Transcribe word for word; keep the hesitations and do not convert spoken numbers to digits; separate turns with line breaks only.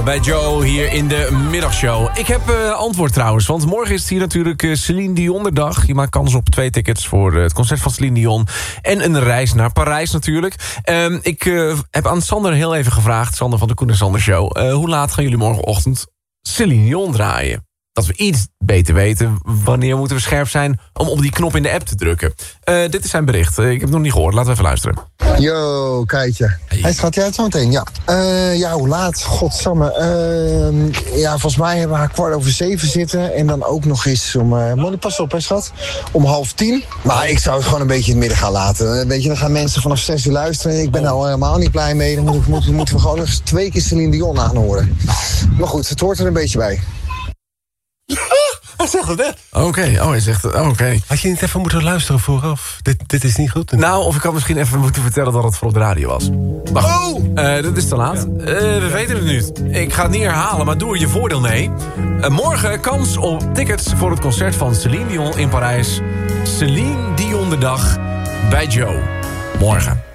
bij Joe hier in de middagshow. Ik heb uh, antwoord trouwens, want morgen is het hier natuurlijk uh, Celine Dion-dag. Je maakt kans op twee tickets voor uh, het concert van Celine Dion. En een reis naar Parijs natuurlijk. Uh, ik uh, heb aan Sander heel even gevraagd, Sander van de Koen en Sander Show... Uh, hoe laat gaan jullie morgenochtend Celine Dion draaien? Dat we iets beter weten wanneer moeten we scherp zijn om op die knop in de app te drukken. Uh, dit is zijn bericht. Uh, ik heb het nog niet gehoord. Laten we even luisteren.
Yo, Keitje.
Hey.
Hij schat jij het zo meteen, ja. Uh, ja, hoe laat? Godsamme. Uh, ja, volgens mij hebben we haar kwart over zeven zitten. En dan ook nog eens om... Uh, Molly, pas op, hè, schat. Om half tien. Maar ik zou het gewoon een beetje in het midden gaan laten. Weet je, dan gaan mensen vanaf zes uur luisteren. Ik ben daar al helemaal niet blij mee. Dan moeten, moeten, moeten we gewoon nog eens twee keer Celine Dion aanhoren. Maar goed, het hoort er een beetje bij.
Hij zegt het net.
Oké, okay. oh, hij zegt het. Oh, okay.
Had je niet even moeten luisteren vooraf? Dit, dit is niet goed.
Nou, of ik had misschien even moeten vertellen dat het voor op de radio was. Wacht, oh! uh, dat is te laat. Uh, we weten het nu. Ik ga het niet herhalen, maar doe er je voordeel mee. Uh, morgen kans op tickets voor het concert van Celine Dion in Parijs. Celine Dion de dag bij Joe. Morgen.